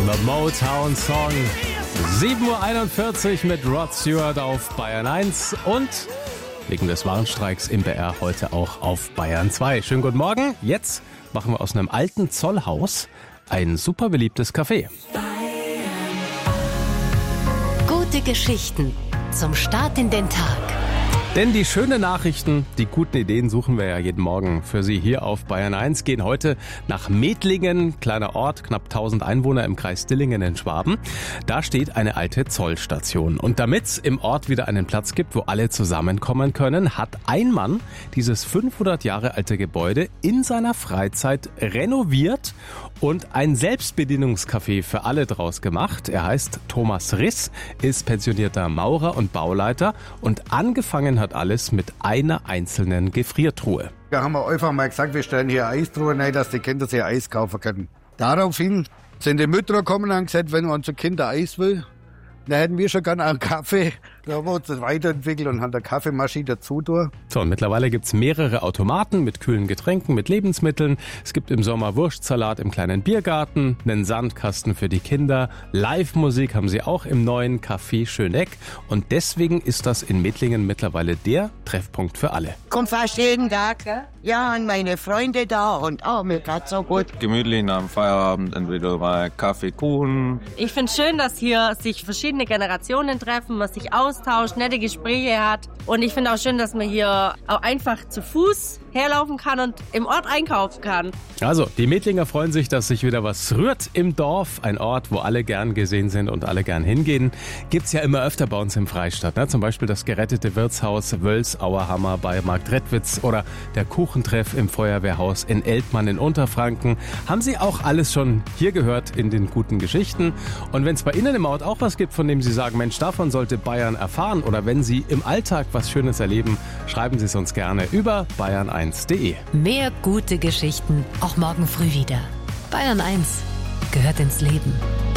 The Motown Song. 7:41 Uhr mit Rod Stewart auf Bayern 1 und wegen des Warnstreiks im BR heute auch auf Bayern 2. Schönen guten Morgen. Jetzt machen wir aus einem alten Zollhaus ein super beliebtes Café. Gute Geschichten zum Start in den Tag. Denn die schönen Nachrichten, die guten Ideen suchen wir ja jeden Morgen für Sie hier auf Bayern 1. Gehen heute nach Methlingen, kleiner Ort, knapp 1000 Einwohner im Kreis Dillingen in Schwaben. Da steht eine alte Zollstation. Und damit es im Ort wieder einen Platz gibt, wo alle zusammenkommen können, hat ein Mann dieses 500 Jahre alte Gebäude in seiner Freizeit renoviert und ein Selbstbedienungscafé für alle draus gemacht. Er heißt Thomas Riss, ist pensionierter Maurer und Bauleiter und angefangen hat alles mit einer einzelnen Gefriertruhe. Da haben wir einfach mal gesagt, wir stellen hier eine Eistruhe rein, dass die Kinder sich Eis kaufen können. Daraufhin sind die Mütter gekommen und haben gesagt, wenn unser Kind Eis will, dann hätten wir schon gerne einen Kaffee. Da haben wir uns das weiterentwickelt und haben eine Kaffeemaschine dazu tun. So, und mittlerweile gibt's mehrere Automaten mit kühlen Getränken, mit Lebensmitteln. Es gibt im Sommer Wurstsalat im kleinen Biergarten, einen Sandkasten für die Kinder. Live-Musik haben sie auch im neuen Café Schöneck. Und deswegen ist das in Methlingen mittlerweile der Treffpunkt für alle. Komm fast jeden Tag. Ja, und meine Freunde da und mir geht's so gut. Gemütlich nach dem Feierabend entweder mal Kaffee, Kuchen. Ich finde es schön, dass hier sich verschiedene Generationen treffen, man sich austauscht, nette Gespräche hat. Und ich finde auch schön, dass man hier auch einfach zu Fuß herlaufen kann und im Ort einkaufen kann. Also, die Methlinger freuen sich, dass sich wieder was rührt im Dorf. Ein Ort, wo alle gern gesehen sind und alle gern hingehen. Gibt's ja immer öfter bei uns im Freistaat. Ne? Zum Beispiel das gerettete Wirtshaus Wölsauerhammer bei Marktredwitz oder der Kuchentreff im Feuerwehrhaus in Eltmann in Unterfranken. Haben Sie auch alles schon hier gehört in den guten Geschichten? Und wenn es bei Ihnen im Ort auch was gibt, von dem Sie sagen, Mensch, davon sollte Bayern erfahren, oder wenn Sie im Alltag was Schönes erleben, schreiben Sie es uns gerne über bayern1.de. Mehr gute Geschichten auch morgen früh wieder. Bayern 1 gehört ins Leben.